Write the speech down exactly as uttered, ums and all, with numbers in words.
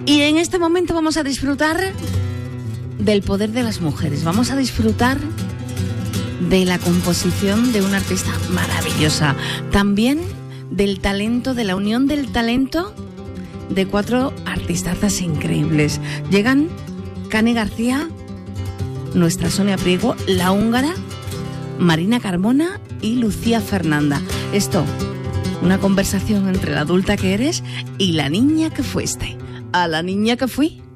Y en este momento vamos a disfrutar del poder de las mujeres. Vamos a disfrutar de la composición de una artista maravillosa. También del talento, de la unión del talento de cuatro artistazas increíbles. Llegan Cani García, nuestra Sonia Priego, la húngara, Marina Carmona y Lucía Fernanda. Esto, una conversación entre la adulta que eres y la niña que fuiste. A la niña que fui.